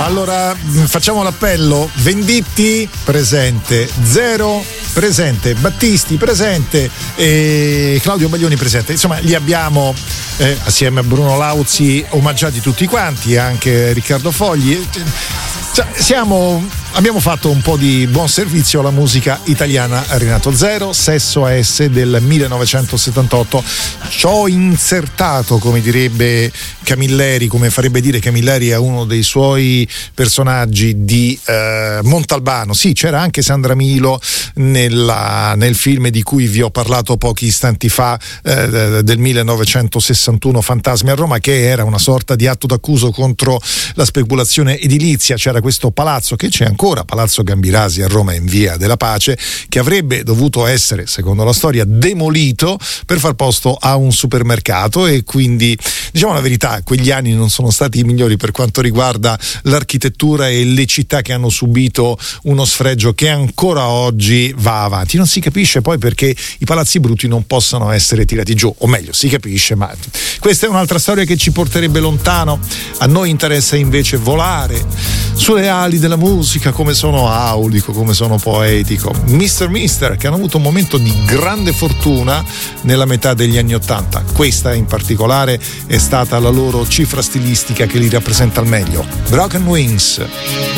Allora facciamo l'appello: Venditti presente, Zero presente, Battisti presente e Claudio Baglioni presente. Insomma, li abbiamo assieme a Bruno Lauzi omaggiati tutti quanti, anche Riccardo Fogli. Abbiamo fatto un po' di buon servizio alla musica italiana. Renato Zero, Sesso S del 1978. Ci ho insertato, come direbbe Camilleri, come farebbe dire Camilleri a uno dei suoi personaggi di Montalbano. Sì, c'era anche Sandra Milo nel film di cui vi ho parlato pochi istanti fa, del 1961, Fantasmi a Roma, che era una sorta di atto d'accuso contro la speculazione edilizia. C'era questo palazzo, che c'è ancora, Palazzo Gambirasi a Roma in Via della Pace, che avrebbe dovuto essere, secondo la storia, demolito per far posto a un supermercato, e quindi, diciamo la verità, quegli anni non sono stati i migliori per quanto riguarda l'architettura e le città che hanno subito uno sfregio che ancora oggi va avanti. Non si capisce poi perché i palazzi brutti non possano essere tirati giù, o meglio, si capisce, ma questa è un'altra storia che ci porterebbe lontano. A noi interessa invece volare sulle ali della musica, come sono aulico, come sono poetico. Mister, che hanno avuto un momento di grande fortuna nella metà degli anni '80. Questa in particolare è stata la loro cifra stilistica che li rappresenta al meglio. Broken Wings.